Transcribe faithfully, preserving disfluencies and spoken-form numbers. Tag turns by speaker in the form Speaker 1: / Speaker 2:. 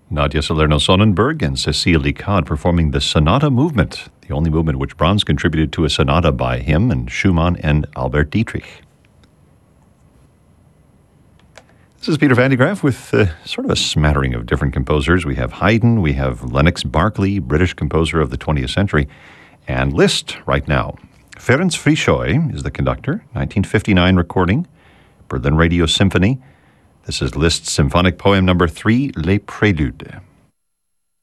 Speaker 1: Nadia Salerno-Sonnenberg and Cécile Licard performing the Sonata Movement, the only movement which Brahms contributed to a sonata by him and Schumann and Albert Dietrich. This is Peter Van de Graaff with uh, sort of a smattering of different composers. We have Haydn, we have Lennox Berkeley, British composer of the twentieth century, and Liszt right now. Ferenc Frisoly is the conductor, nineteen fifty-nine recording, Berlin Radio Symphony. This is Liszt's symphonic poem number three, Les Préludes.